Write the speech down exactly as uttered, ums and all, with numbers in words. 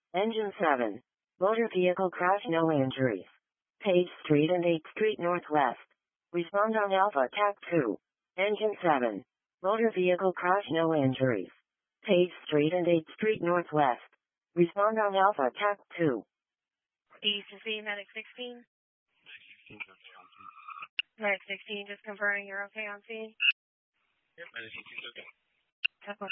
Engine seven. Motor vehicle crash, no injuries. Page Street and eighth Street Northwest. Respond on Alpha T A C two. Engine seven. Motor vehicle crash, no injuries. Page Street and eighth Street Northwest. Respond on Alpha T A C two. East to see Medic sixteen. Medic sixteen, just confirming you're okay on scene? Yep, Medic sixteen's okay. Couple